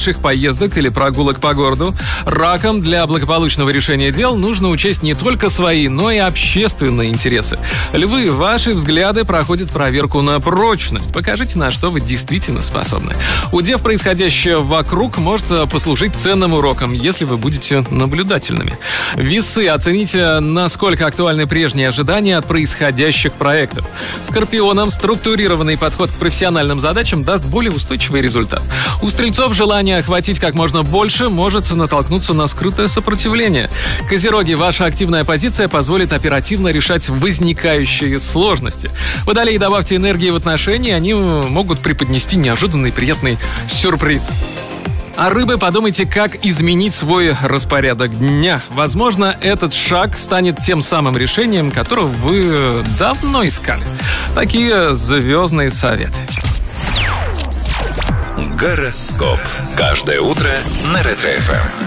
больших поездок или прогулок по городу. Ракам для благополучного решения дел нужно учесть не только свои, но и общественные интересы. Львы, ваши взгляды проходят проверку на прочность. Покажите, на что вы действительно способны. У дев происходящее вокруг может послужить ценным уроком, если вы будете наблюдательными. Весы, оцените, насколько актуальны прежние ожидания от происходящих проектов. Скорпионам структурированный подход к профессиональным задачам даст более устойчивый результат. У стрельцов желание охватить как можно больше может натолкнуться на скрытое сопротивление. Козероги, ваша активная позиция позволит оперативно решать возникающие сложности. Водолеи, добавьте энергии в отношения, они могут преподнести неожиданный приятный сюрприз. А рыбы, подумайте, как изменить свой распорядок дня. Возможно, этот шаг станет тем самым решением, которого вы давно искали. Такие звездные советы. Гороскоп. Каждое утро на Ретро-ФМ.